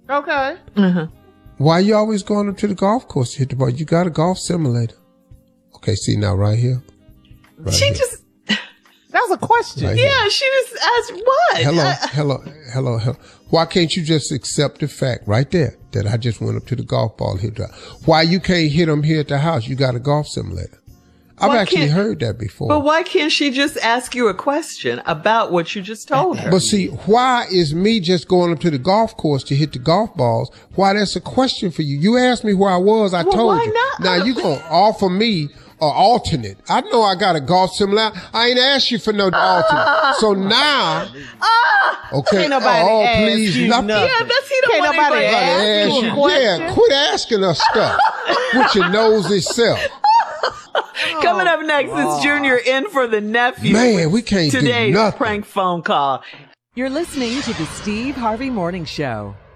Okay. Why you always going up to the golf course to hit the ball? You got a golf simulator. Okay, see now right here. Right She here. just, That was a question. Right here. yeah, she just asked what? Hello. Why can't you just accept the fact right there that I just went up to the golf ball and hit the Why you can't hit them here at the house? You got a golf simulator. I've Why actually can't- heard that before. But why can't she just ask you a question about what you just told her? But see, why is me just going up to the golf course to hit the golf balls? Why that's a question for you? You asked me where I was, I told why you. not? Now you gonna offer me an alternate. I know I got a golf simulator. I ain't asked you for no alternate. So now, okay. Ain't nobody ask please, you nothing. nothing. Yeah, that's he don't Can't want nobody anybody ask asking you you. a question. Yeah, quit asking us stuff with your nosy self. Coming up next is Junior in for the nephew. Man, we can't do Today's nothing. prank phone call. You're listening to the Steve Harvey Morning Show.